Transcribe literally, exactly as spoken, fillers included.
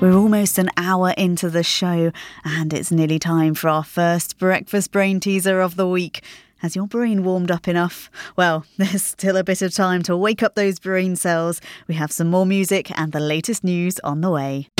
We're almost an hour into the show and it's nearly time for our first breakfast brain teaser of the week. Has your brain warmed up enough? Well, there's still a bit of time to wake up those brain cells. We have some more music and the latest news on the way.